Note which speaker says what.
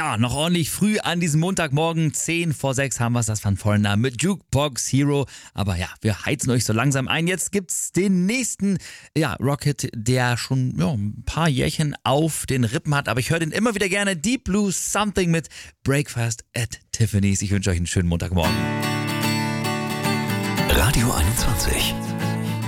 Speaker 1: Ja, noch ordentlich früh an diesem Montagmorgen, 10 vor 6 haben wir es, das Van Vollner mit Jukebox Hero. Aber ja, wir heizen euch so langsam ein. Jetzt gibt's den nächsten Rocket, der schon ein paar Jährchen auf den Rippen hat. Aber ich höre den immer wieder gerne. Deep Blue Something mit Breakfast at Tiffany's. Ich wünsche euch einen schönen Montagmorgen.
Speaker 2: Radio 21.